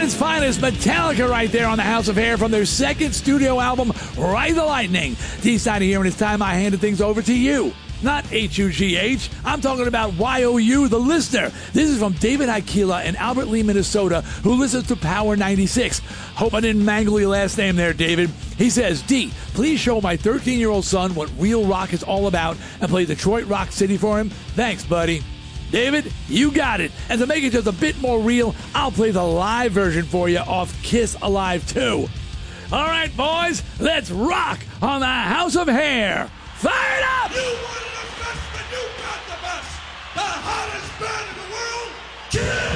Canada's finest, Metallica, right there on the House of Hair from their second studio album, Ride the Lightning. D-side of here, and it's time I handed things over to you. Not H-U-G-H. I'm talking about Y-O-U, the listener. This is from David Aikila in Albert Lee, Minnesota, who listens to Power 96. Hope I didn't mangle your last name there, David. He says, D, please show my 13-year-old son what real rock is all about and play Detroit Rock City for him. Thanks, buddy. David, you got it. And to make it just a bit more real, I'll play the live version for you off Kiss Alive 2. All right, boys, let's rock on the House of Hair. Fire it up! You wanted the best, but you got the best. The hottest band in the world, Kiss!